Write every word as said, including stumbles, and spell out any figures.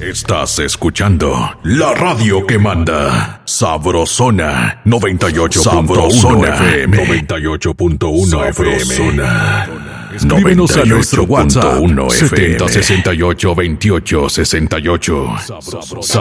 Estás escuchando la radio que manda. Sabrosona noventa y ocho punto uno F M. noventa y ocho punto uno F M. Escríbenos a nuestro WhatsApp setenta sesenta y ocho veintiocho sesenta y ocho.